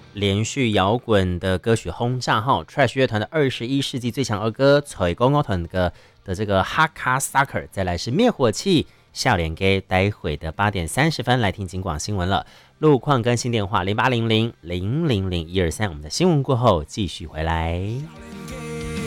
连续摇滚的歌曲轰炸哈 ，Trash 乐团的21世纪最强儿歌，吹公歌团的这个哈卡萨克，再来是灭火器，笑脸给待会的8点30分来听警广新闻了。路况更新电话0800000123，我们的新闻过后继续回来。